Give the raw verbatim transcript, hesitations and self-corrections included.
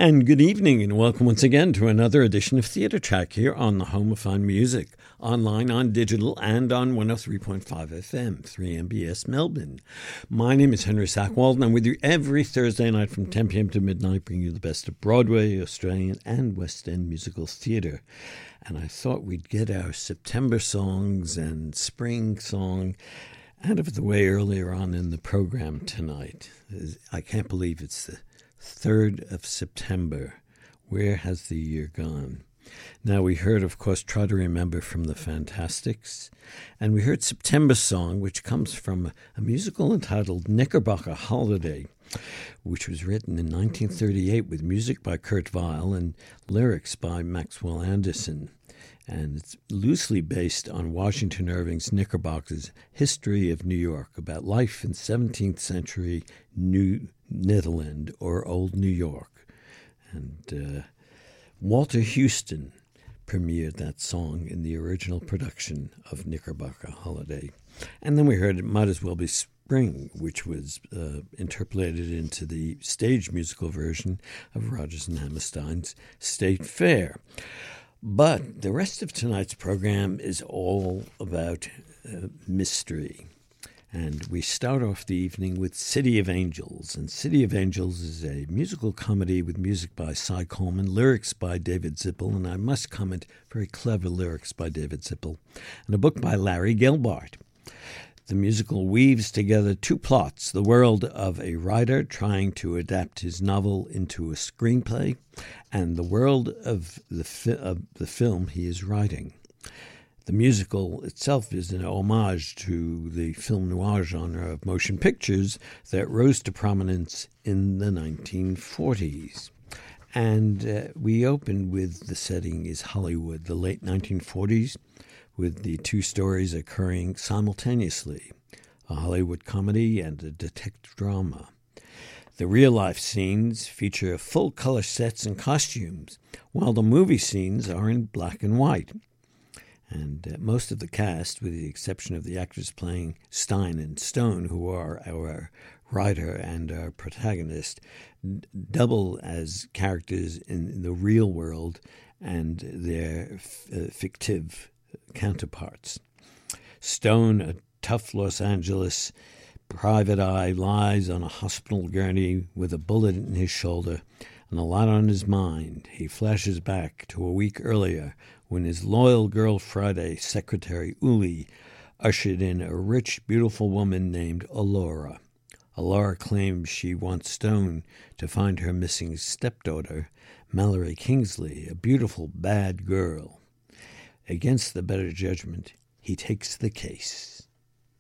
And good evening, and welcome once again to another edition of Theatre Track here on the Home of Fine Music, online, on digital, and on one oh three point five F M, three M B S Melbourne. My name is Henry Sackwald, and I'm with you every Thursday night from ten p.m. to midnight, bringing you the best of Broadway, Australian, and West End musical theatre. And I thought we'd get our September songs and spring song out of the way earlier on in the program tonight. I can't believe it's the third of September. Where has the year gone? Now, we heard, of course, Try to Remember from the Fantastics, and we heard September Song, which comes from a musical entitled Knickerbocker Holiday, which was written in nineteen thirty-eight with music by Kurt Weill and lyrics by Maxwell Anderson. And it's loosely based on Washington Irving's Knickerbocker's History of New York, about life in seventeenth century New Netherlands or Old New York. And uh, Walter Houston premiered that song in the original production of Knickerbocker Holiday. And then we heard It Might As Well Be Spring, which was uh, interpolated into the stage musical version of Rodgers and Hammerstein's State Fair. But the rest of tonight's program is all about uh, mystery. And we start off the evening with City of Angels. And City of Angels is a musical comedy with music by Cy Coleman, lyrics by David Zippel, and I must comment, very clever lyrics by David Zippel, and a book by Larry Gelbart. The musical weaves together two plots: the world of a writer trying to adapt his novel into a screenplay, and the world of the, fi- of the film he is writing. The musical itself is an homage to the film noir genre of motion pictures that rose to prominence in the nineteen forties. And uh, we open with the setting is Hollywood, the late nineteen forties, with the two stories occurring simultaneously, a Hollywood comedy and a detective drama. The real-life scenes feature full-color sets and costumes, while the movie scenes are in black and white. And uh, most of the cast, with the exception of the actors playing Stein and Stone, who are our writer and our protagonist, d- double as characters in the real world and their f- uh, fictive counterparts. Stone, a tough Los Angeles private eye, lies on a hospital gurney with a bullet in his shoulder and a lot on his mind. He flashes back to a week earlier when his loyal girl Friday, secretary Uli, ushered in a rich, beautiful woman named Alora. Alora claims she wants Stone to find her missing stepdaughter, Mallory Kingsley, a beautiful, bad girl. Against the better judgment, he takes the case.